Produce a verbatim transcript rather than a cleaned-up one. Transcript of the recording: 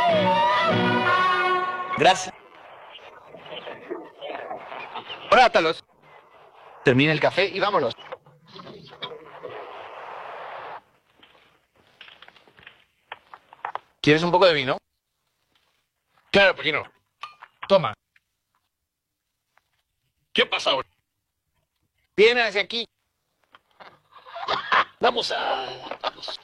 Gracias. Ahora átalos. Termina el café y vámonos. ¿Quieres un poco de vino? Claro, ¿por qué no? Toma. ¿Qué pasa ahora? Viene hacia aquí. Vamos a... Vamos.